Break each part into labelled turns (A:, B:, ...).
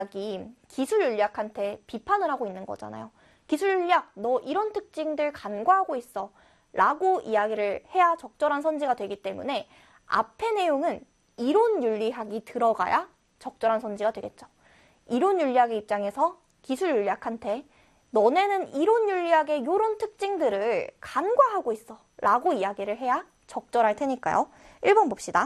A: 윤리학이 기술윤리학한테 비판을 하고 있는 거잖아요. 기술윤리학, 너 이런 특징들 간과하고 있어 라고 이야기를 해야 적절한 선지가 되기 때문에 앞의 내용은 이론윤리학이 들어가야 적절한 선지가 되겠죠. 이론윤리학의 입장에서 기술윤리학한테 너네는 이론윤리학의 이런 특징들을 간과하고 있어 라고 이야기를 해야 적절할 테니까요. 1번 봅시다.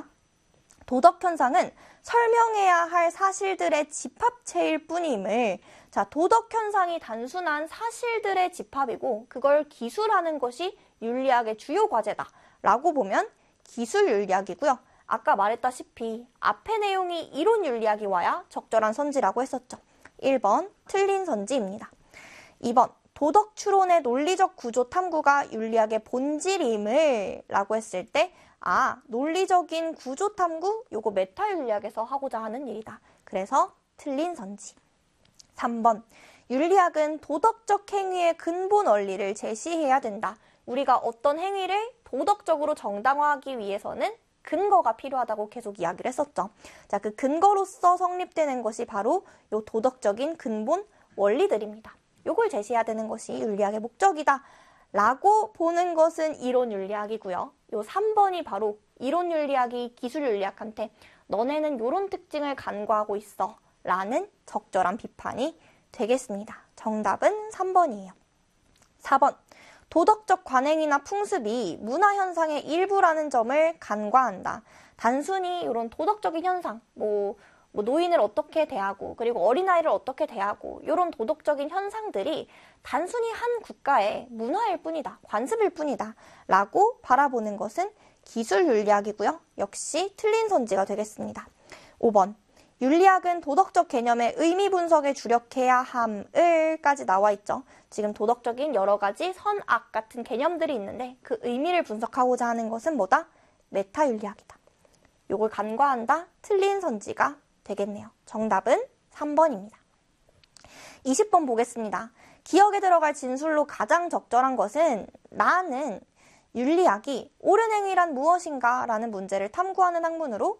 A: 도덕현상은 설명해야 할 사실들의 집합체일 뿐임을, 자, 도덕현상이 단순한 사실들의 집합이고 그걸 기술하는 것이 윤리학의 주요 과제다 라고 보면 기술윤리학이고요. 아까 말했다시피 앞의 내용이 이론윤리학이 와야 적절한 선지라고 했었죠. 1번 틀린 선지입니다. 2번 도덕추론의 논리적 구조 탐구가 윤리학의 본질임을 라고 했을 때 논리적인 구조 탐구 요거 메타윤리학에서 하고자 하는 일이다. 그래서 틀린 선지. 3번 윤리학은 도덕적 행위의 근본 원리를 제시해야 된다. 우리가 어떤 행위를 도덕적으로 정당화하기 위해서는 근거가 필요하다고 계속 이야기를 했었죠. 자, 그 근거로서 성립되는 것이 바로 요 도덕적인 근본 원리들입니다. 요걸 제시해야 되는 것이 윤리학의 목적이다 라고 보는 것은 이론윤리학이고요. 요 3번이 바로 이론윤리학이 기술윤리학한테 너네는 요런 특징을 간과하고 있어 라는 적절한 비판이 되겠습니다. 정답은 3번이에요. 4번 도덕적 관행이나 풍습이 문화현상의 일부라는 점을 간과한다. 단순히 이런 도덕적인 현상, 노인을 어떻게 대하고 그리고 어린아이를 어떻게 대하고 이런 도덕적인 현상들이 단순히 한 국가의 문화일 뿐이다. 관습일 뿐이다. 라고 바라보는 것은 기술윤리학이고요. 역시 틀린 선지가 되겠습니다. 5번 윤리학은 도덕적 개념의 의미 분석에 주력해야 함을까지 나와 있죠. 지금 도덕적인 여러 가지 선악 같은 개념들이 있는데 그 의미를 분석하고자 하는 것은 뭐다? 메타윤리학이다. 요걸 간과한다? 틀린 선지가 되겠네요. 정답은 3번입니다. 20번 보겠습니다. 기억에 들어갈 진술로 가장 적절한 것은 나는 윤리학이 옳은 행위란 무엇인가 라는 문제를 탐구하는 학문으로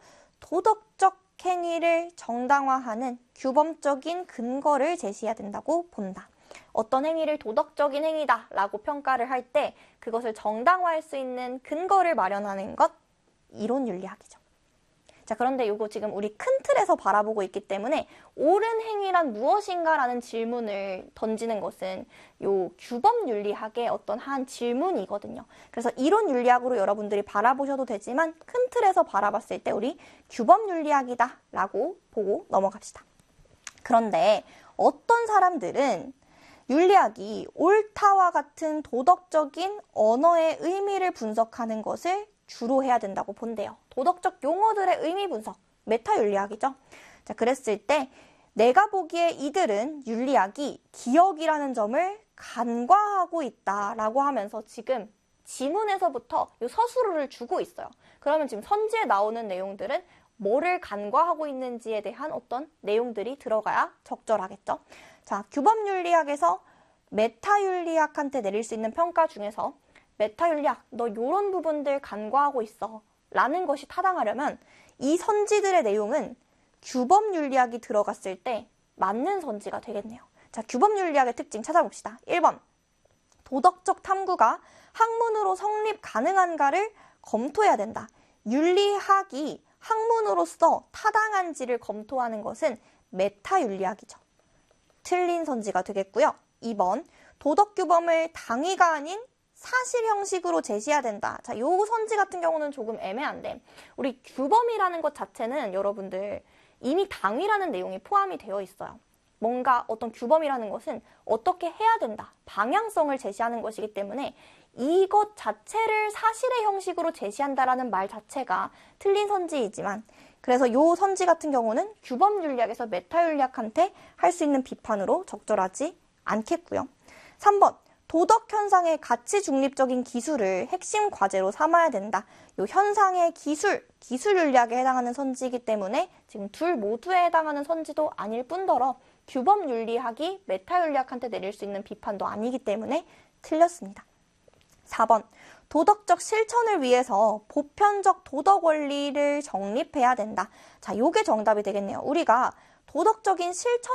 A: 도덕적 행위를 정당화하는 규범적인 근거를 제시해야 된다고 본다. 어떤 행위를 도덕적인 행위다 라고 평가를 할 때 그것을 정당화할 수 있는 근거를 마련하는 것, 이론윤리학이죠. 자, 그런데 이거 지금 우리 큰 틀에서 바라보고 있기 때문에 옳은 행위란 무엇인가 라는 질문을 던지는 것은 요 규범윤리학의 어떤 한 질문이거든요. 그래서 이론윤리학으로 여러분들이 바라보셔도 되지만 큰 틀에서 바라봤을 때 우리 규범윤리학이다 라고 보고 넘어갑시다. 그런데 어떤 사람들은 윤리학이 옳다와 같은 도덕적인 언어의 의미를 분석하는 것을 주로 해야 된다고 본대요. 도덕적 용어들의 의미 분석, 메타윤리학이죠. 자, 그랬을 때 내가 보기에 이들은 윤리학이 기억이라는 점을 간과하고 있다라고 하면서 지금 지문에서부터 이 서술어를 주고 있어요. 그러면 지금 선지에 나오는 내용들은 뭐를 간과하고 있는지에 대한 어떤 내용들이 들어가야 적절하겠죠. 자, 규범윤리학에서 메타윤리학한테 내릴 수 있는 평가 중에서 메타윤리학, 너 요런 부분들 간과하고 있어 라는 것이 타당하려면 이 선지들의 내용은 규범윤리학이 들어갔을 때 맞는 선지가 되겠네요. 자, 규범윤리학의 특징 찾아봅시다. 1번, 도덕적 탐구가 학문으로 성립 가능한가를 검토해야 된다. 윤리학이 학문으로서 타당한지를 검토하는 것은 메타윤리학이죠. 틀린 선지가 되겠고요. 2번, 도덕규범을 당위가 아닌 사실 형식으로 제시해야 된다. 자, 요 선지 같은 경우는 조금 애매한데 우리 규범이라는 것 자체는 여러분들 이미 당위라는 내용이 포함이 되어 있어요. 뭔가 어떤 규범이라는 것은 어떻게 해야 된다. 방향성을 제시하는 것이기 때문에 이것 자체를 사실의 형식으로 제시한다라는 말 자체가 틀린 선지이지만 그래서 요 선지 같은 경우는 규범윤리학에서 메타윤리학한테 할 수 있는 비판으로 적절하지 않겠고요. 3번, 도덕 현상의 가치 중립적인 기술을 핵심 과제로 삼아야 된다. 요 현상의 기술윤리학에 해당하는 선지이기 때문에 지금 둘 모두에 해당하는 선지도 아닐 뿐더러 규범윤리학이 메타윤리학한테 내릴 수 있는 비판도 아니기 때문에 틀렸습니다. 4번, 도덕적 실천을 위해서 보편적 도덕 원리를 정립해야 된다. 자, 요게 정답이 되겠네요. 우리가 도덕적인 실천